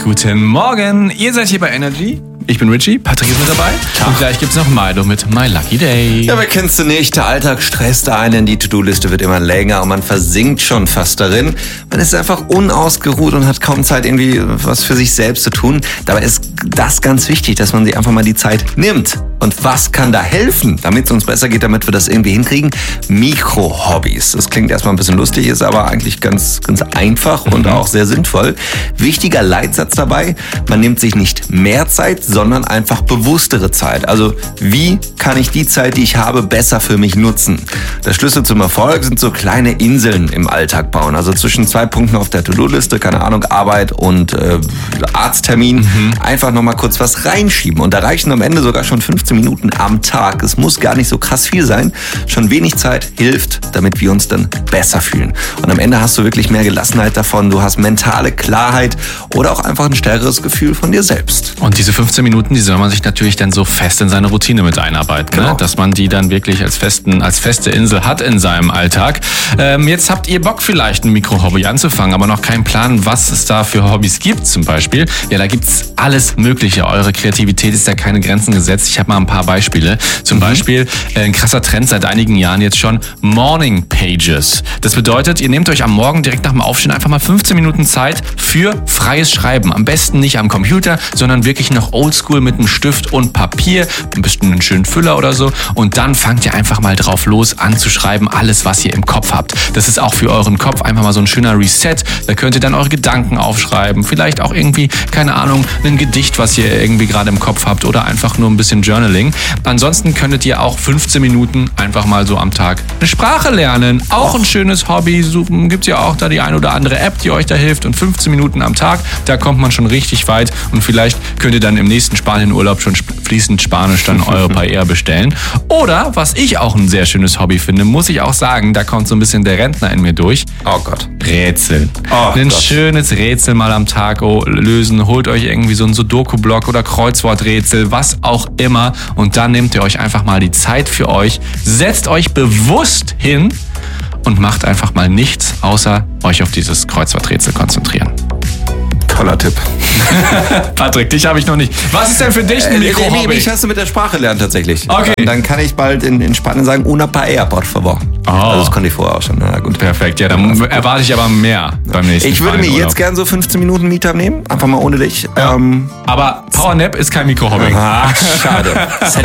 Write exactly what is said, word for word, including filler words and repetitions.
Guten Morgen, ihr seid hier bei Energy. Ich bin Richie, Patrick ist mit dabei. Tag. Und gleich gibt's noch Milo mit My Lucky Day. Ja, wer kennst du nicht? Der Alltag stresst einen, die To-Do-Liste wird immer länger und man versinkt schon fast darin. Man ist einfach unausgeruht und hat kaum Zeit, irgendwie was für sich selbst zu tun. Dabei ist das ganz wichtig, dass man sich einfach mal die Zeit nimmt. Und was kann da helfen, damit es uns besser geht, damit wir das irgendwie hinkriegen? Mikro-Hobbys. Das klingt erstmal ein bisschen lustig, ist aber eigentlich ganz, ganz einfach und mhm. auch sehr sinnvoll. Wichtiger Leitsatz dabei, man nimmt sich nicht mehr Zeit, sondern einfach bewusstere Zeit. Also wie kann ich die Zeit, die ich habe, besser für mich nutzen? Der Schlüssel zum Erfolg sind so kleine Inseln im Alltag bauen. Also zwischen zwei Punkten auf der To-Do-Liste, keine Ahnung, Arbeit und äh, Arzttermin, mhm. einfach nochmal kurz was reinschieben. Und da reichen am Ende sogar schon fünfzehn Minuten am Tag. Es muss gar nicht so krass viel sein. Schon wenig Zeit hilft, damit wir uns dann besser fühlen. Und am Ende hast du wirklich mehr Gelassenheit davon. Du hast mentale Klarheit oder auch einfach ein stärkeres Gefühl von dir selbst. Und diese fünfzehn Minuten, die soll man sich natürlich dann so fest in seine Routine mit einarbeiten, genau. ne? Dass man die dann wirklich als festen, als feste Insel hat in seinem Alltag. Ähm, jetzt habt ihr Bock vielleicht ein Mikro-Hobby anzufangen, aber noch keinen Plan, was es da für Hobbys gibt zum Beispiel. Ja, da gibt's alles Mögliche. Eure Kreativität ist da keine Grenzen gesetzt. Ich habe mal ein paar Beispiele. Zum mhm. Beispiel äh, ein krasser Trend seit einigen Jahren jetzt schon, Morning Pages. Das bedeutet, ihr nehmt euch am Morgen direkt nach dem Aufstehen einfach mal fünfzehn Minuten Zeit für freies Schreiben. Am besten nicht am Computer, sondern wirklich noch oldschool mit einem Stift und Papier, ein bisschen einen schönen Füller oder so. Und dann fangt ihr einfach mal drauf los an zu schreiben, alles, was ihr im Kopf habt. Das ist auch für euren Kopf einfach mal so ein schöner Reset. Da könnt ihr dann eure Gedanken aufschreiben. Vielleicht auch irgendwie, keine Ahnung, ein Gedicht, was ihr irgendwie gerade im Kopf habt oder einfach nur ein bisschen Journaling. Ansonsten könntet ihr auch fünfzehn Minuten einfach mal so am Tag eine Sprache lernen. Auch ein schönes Hobby. Gibt ja auch da die ein oder andere App, die euch da hilft. Und fünfzehn Minuten am Tag, da kommt man schon richtig weit. Und vielleicht könnt ihr dann im nächsten Spanienurlaub schon fließend Spanisch dann eure Paella bestellen. Oder, was ich auch ein sehr schönes Hobby finde, muss ich auch sagen, da kommt so ein bisschen der Rentner in mir durch. Oh Gott. Rätseln. Oh ein Gott. schönes Rätsel mal am Tag lösen. Holt euch irgendwie so ein Sudoku-Block oder Kreuzworträtsel, was auch immer. Und dann nehmt ihr euch einfach mal die Zeit für euch. Setzt euch bewusst hin und macht einfach mal nichts, außer euch auf dieses Kreuzworträtsel konzentrieren. Toller Tipp. Patrick, dich habe ich noch nicht. Was ist denn für dich ein Mikro-Hobby? Nee, nee, ich hast du mit der Sprache lernen tatsächlich. Okay. Dann, dann kann ich bald in, in Spanien sagen, una paella, por favor. Oh. Also das konnte ich vorher auch schon. Na gut. Perfekt, ja, dann erwarte ich aber mehr beim nächsten Ich würde mir jetzt gern so fünfzehn Minuten Meetup nehmen, einfach mal ohne dich. Ja. Ähm, aber Powernap ist kein Mikro-Hobby. Ach, schade. Das hätte